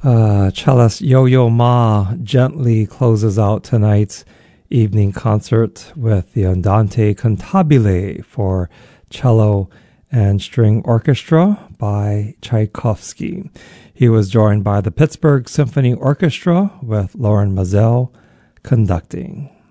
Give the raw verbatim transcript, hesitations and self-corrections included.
Uh, cellist Yo-Yo Ma gently closes out tonight's evening concert with the Andante Cantabile for cello and string orchestra by Tchaikovsky. He was joined by the Pittsburgh Symphony Orchestra with Lauren Mazel conducting.